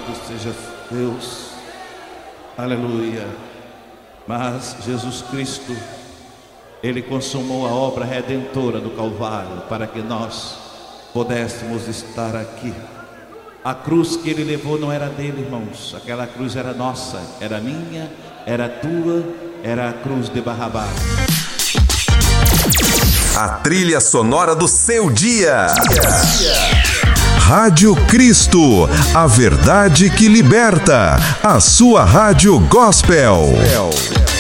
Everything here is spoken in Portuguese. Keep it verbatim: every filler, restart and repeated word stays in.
Louvado seja Deus, aleluia. Mas Jesus Cristo, Ele consumou a obra redentora do Calvário para que nós pudéssemos estar aqui. A cruz que Ele levou não era dele, irmãos, aquela cruz era nossa, era minha, era tua, era a cruz de Barrabás. A trilha sonora do seu dia. Rádio Cristo, a verdade que liberta. A sua rádio gospel.